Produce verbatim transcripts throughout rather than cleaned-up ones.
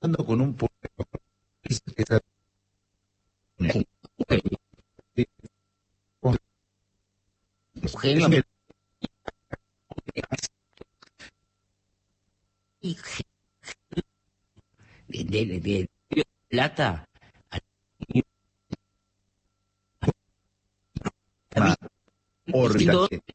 hablando con un poeta que está- es Eugenio, un- de, de, de, de Plata, a una mí, orga diciendo, que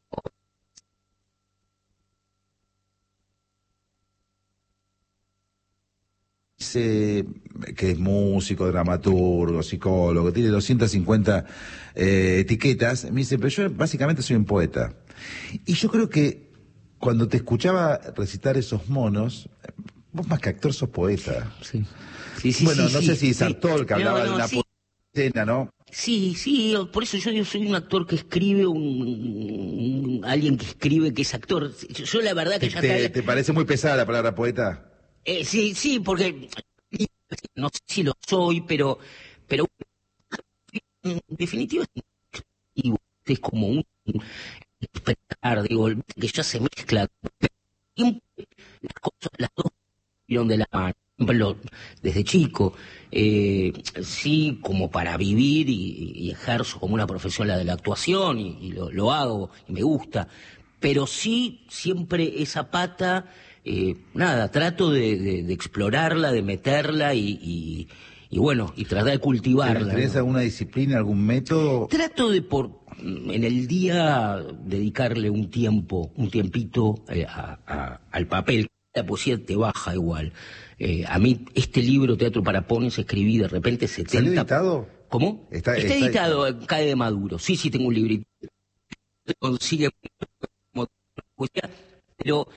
dice que es músico, dramaturgo, psicólogo, tiene doscientas cincuenta eh, etiquetas. Me dice, pero yo básicamente soy un poeta. Y yo creo que cuando te escuchaba recitar esos monos, vos más que actor sos poeta. sí, sí, sí, Bueno, sí, no sé sí, si sí. Sartor, que No, hablaba de no, una sí, escena, ¿no? sí, sí, por eso yo, yo soy un actor que escribe, un, un- alguien que escribe, que es actor. Yo, yo la verdad que ¿Te, ya está te, bien. te parece muy pesada la palabra poeta? Eh, sí, sí, porque no sé si lo soy, pero, pero en definitiva es como un despertar, digo, que ya se mezcla. Siempre las cosas, las dos vinieron de la mano. Por ejemplo, desde chico, eh, sí, como para vivir y, y ejerzo como una profesión la de la actuación y, y lo, lo hago y me gusta, pero sí siempre esa pata, eh, nada, trato de, de- de explorarla, de meterla y, y- y bueno, y tratar de ¿Tenés, cultivarla, tenés ¿no? alguna disciplina, algún método? Trato de por en el día dedicarle un tiempo, un tiempito eh, a- a- al papel. La poesía te baja igual. Eh, a mí este libro, Teatro para Pones, escribí de repente ¿Salió setenta. editado? ¿Cómo? Está, Está está editado editado. en Cae de Maduro. Sí, sí, tengo un librito. Se consigue como poesía, pero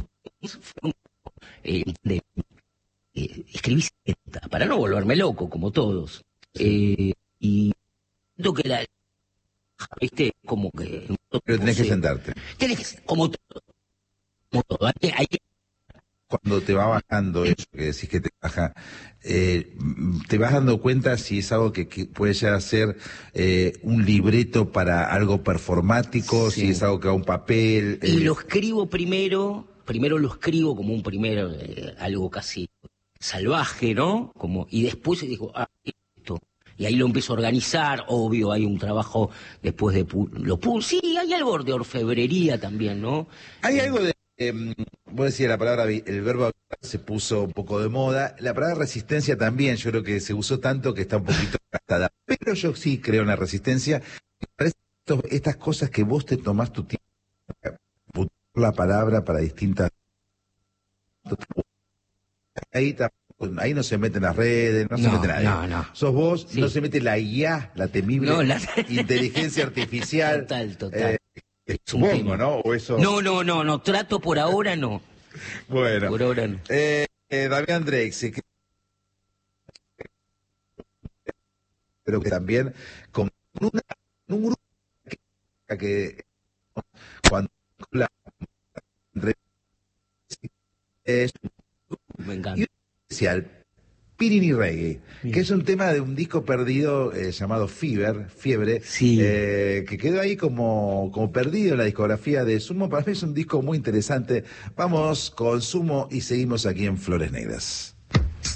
eh, de- eh, escribí setenta, para no volverme loco, como todos. Sí. Eh, y siento que la, viste, como que Pero tenés que posee. sentarte. Tenés que, como todo, como todo. Hay, hay que- Cuando te va bajando eso que decís que te baja, eh, mm, te vas dando cuenta si es algo que, que puede llegar a ser eh, un libreto para algo performático, si es sí. algo que va a un papel. Y lo eh, escribo primero, primero lo escribo como un primer, eh, algo casi salvaje, ¿no? Como, y después digo, ah, esto. Y ahí lo empiezo a organizar, obvio, hay un trabajo después de... pu- Lo pu- sí, hay algo de orfebrería también, ¿no? Hay Eh, algo de, eh, vos decías la palabra, vi- el verbo avivar se puso un poco de moda, la palabra resistencia también, yo creo que se usó tanto que está un poquito gastada, pero yo sí creo en la resistencia. Me parece que esto- estas cosas que vos te tomás tu tiempo, para la palabra para distintas, ahí, tampoco- ahí no se meten las redes, no se mete no, nadie. no, no. Sos vos, no Sí. se mete la I A, la temible No, la... inteligencia artificial, Total, total. eh, Es un supongo, tema. ¿no? O eso, No, no, no, no, trato por ahora no. bueno. Por ahora no. Eh, eh, Damián Drexel, pero que también con una, un grupo que, que cuando la es Me y un encanta. especial Pirini Reggae, que Bien. es un tema de un disco perdido eh, llamado Fever, Fiebre, Sí. eh, que quedó ahí como, como perdido en la discografía de Sumo. Para mí es un disco muy interesante. Vamos con Sumo y seguimos aquí en Flores Negras.